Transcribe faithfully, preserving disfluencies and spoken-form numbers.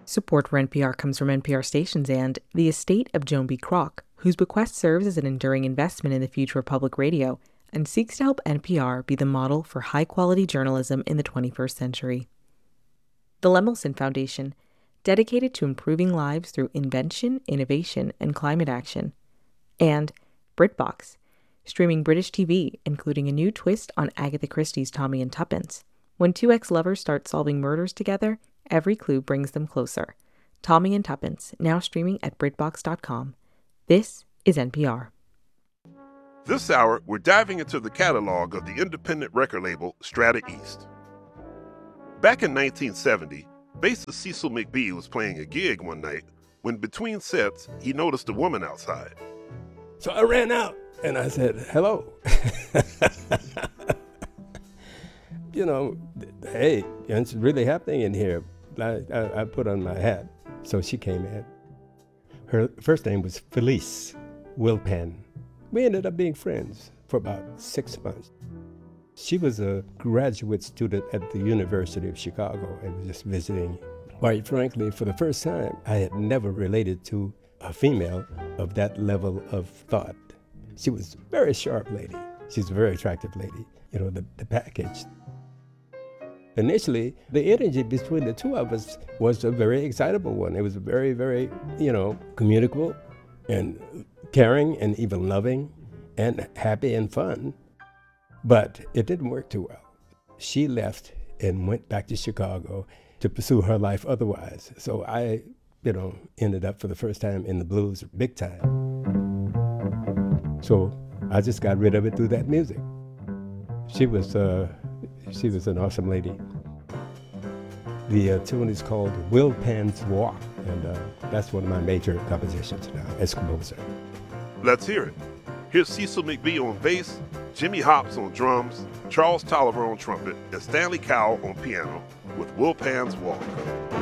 Support for N P R comes from N P R stations and the estate of Joan B. Kroc, whose bequest serves as an enduring investment in the future of public radio and seeks to help N P R be the model for high-quality journalism in the twenty-first century. The Lemelson Foundation, dedicated to improving lives through invention, innovation, and climate action. And BritBox, streaming British T V, including a new twist on Agatha Christie's Tommy and Tuppence. When two ex-lovers start solving murders together, every clue brings them closer. Tommy and Tuppence, now streaming at BritBox dot com. This is N P R. This hour, we're diving into the catalog of the independent record label Strata East. Back in nineteen seventy, bassist Cecil McBee was playing a gig one night when between sets, he noticed a woman outside. So I ran out and I said, hello. You know, hey, it's really happening in here. I, I, I put on my hat. So she came in. Her first name was Felice Wilpan. We ended up being friends for about six months. She was a graduate student at the University of Chicago and was just visiting. Quite frankly, for the first time, I had never related to a female of that level of thought. She was a very sharp lady. She's a very attractive lady, you know, the, the package. Initially, the energy between the two of us was a very excitable one. It was very, very, you know, communicable and caring and even loving and happy and fun. But it didn't work too well. She left and went back to Chicago to pursue her life otherwise. So I, you know, ended up for the first time in the blues big time. So I just got rid of it through that music. She was, uh, she was an awesome lady. The uh, tune is called Wilpan's Walk, and uh, that's one of my major compositions now as composer. Let's hear it. Here's Cecil McBee on bass, Jimmy Hops on drums, Charles Tolliver on trumpet, and Stanley Cowell on piano with Wilpan's Walk.